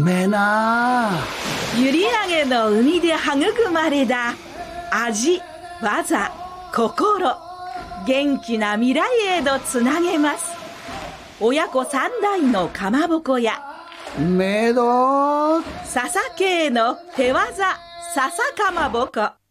めえな。 閖上の海で育まれた味、技、心、元気な未来へとつなげます。親子三代のかまぼこやめど笹家の手技笹かまぼこ。